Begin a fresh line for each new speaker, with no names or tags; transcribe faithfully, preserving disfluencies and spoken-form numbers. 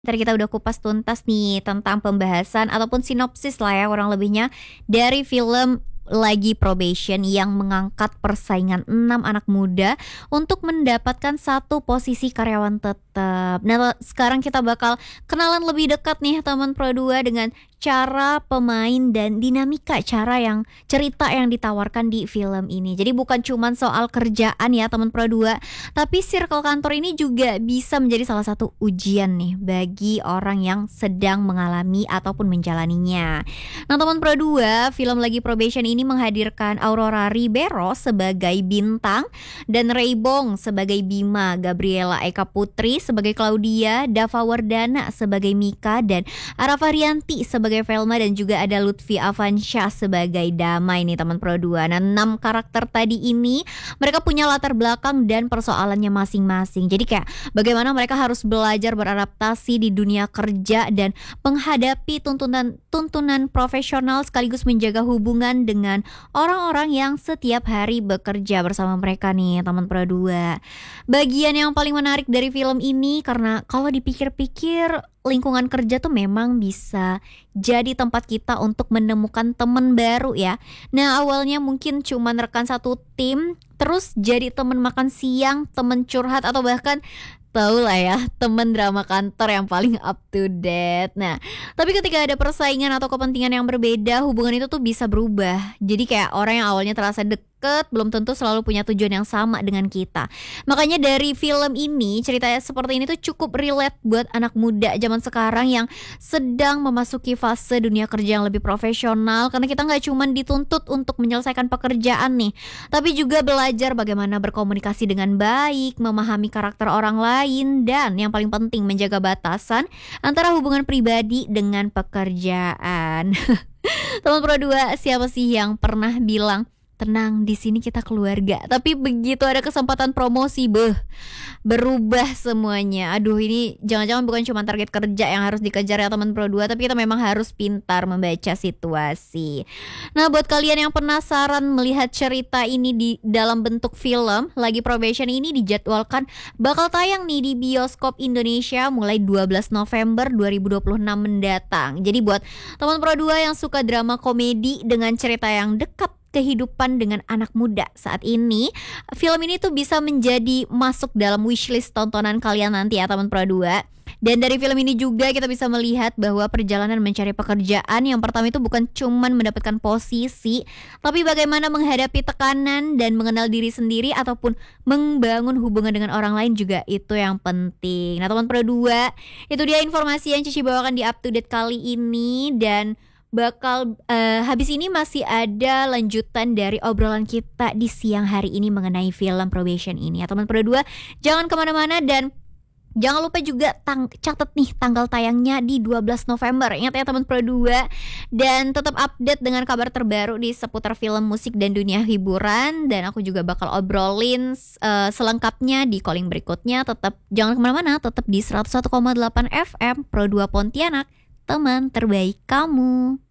Tadi kita udah kupas tuntas nih tentang pembahasan ataupun sinopsis lah ya kurang lebihnya dari film Lagi Probation yang mengangkat persaingan enam anak muda untuk mendapatkan satu posisi karyawan tetap. Nah, sekarang kita bakal kenalan lebih dekat nih teman Pro dua dengan cara pemain dan dinamika cara yang cerita yang ditawarkan di film ini. Jadi bukan cuman soal kerjaan ya teman Pro dua, tapi circle kantor ini juga bisa menjadi salah satu ujian nih bagi orang yang sedang mengalami ataupun menjalaninya. Nah teman Pro dua, film Lagi Probation ini menghadirkan Aurora Ribeiro sebagai Bintang dan Ray Bong sebagai Bima, Gabriela Eka Putri sebagai Claudia, Dava Wardana sebagai Mika, dan Arafa Rianti sebagai Velma, dan juga ada Lutfi Avansyah sebagai Damai nih teman Pro dua. Nah enam karakter tadi ini mereka punya latar belakang dan persoalannya masing-masing. Jadi kayak bagaimana mereka harus belajar beradaptasi di dunia kerja dan menghadapi tuntunan tuntunan profesional sekaligus menjaga hubungan dengan orang-orang yang setiap hari bekerja bersama mereka nih teman Pro dua. Bagian yang paling menarik dari film ini karena kalau dipikir-pikir lingkungan kerja tuh memang bisa jadi tempat kita untuk menemukan teman baru ya. Nah awalnya mungkin cuma rekan satu tim, terus jadi teman makan siang, teman curhat, atau bahkan tahu lah ya teman drama kantor yang paling up to date. Nah tapi ketika ada persaingan atau kepentingan yang berbeda, hubungan itu tuh bisa berubah. Jadi kayak orang yang awalnya terasa deket belum tentu selalu punya tujuan yang sama dengan kita. Makanya dari film ini, ceritanya seperti ini tuh cukup relate buat anak muda zaman sekarang yang sedang memasuki fase dunia kerja yang lebih profesional. Karena kita gak cuma dituntut untuk menyelesaikan pekerjaan nih, tapi juga belajar bagaimana berkomunikasi dengan baik, memahami karakter orang lain, dan yang paling penting menjaga batasan antara hubungan pribadi dengan pekerjaan. Teman Pro dua, siapa sih yang pernah bilang tenang, di sini kita keluarga, tapi begitu ada kesempatan promosi, beh, berubah semuanya. Aduh, ini jangan-jangan bukan cuma target kerja yang harus dikejar ya teman Pro dua, tapi kita memang harus pintar membaca situasi. Nah, buat kalian yang penasaran melihat cerita ini di dalam bentuk film, Lagi Probation ini dijadwalkan bakal tayang nih di bioskop Indonesia mulai dua belas November dua ribu dua puluh enam mendatang. Jadi buat teman Pro dua yang suka drama komedi dengan cerita yang dekat kehidupan dengan anak muda saat ini, film ini tuh bisa menjadi masuk dalam wishlist tontonan kalian nanti ya teman Pro dua. Dan dari film ini juga kita bisa melihat bahwa perjalanan mencari pekerjaan yang pertama itu bukan cuman mendapatkan posisi, tapi bagaimana menghadapi tekanan dan mengenal diri sendiri ataupun membangun hubungan dengan orang lain juga itu yang penting. Nah teman Pro dua, itu dia informasi yang Cici bawakan di Up to Date kali ini, dan bakal uh, habis ini masih ada lanjutan dari obrolan kita di siang hari ini mengenai film Probation ini ya teman Pro dua. Jangan kemana-mana dan jangan lupa juga tang- catat nih tanggal tayangnya di dua belas November. Ingat ya teman Pro dua. Dan tetap update dengan kabar terbaru di seputar film, musik, dan dunia hiburan. Dan aku juga bakal obrolin uh, selengkapnya di calling berikutnya. Tetap jangan kemana-mana, tetap di seratus satu koma delapan F M Pro dua Pontianak, teman terbaik kamu.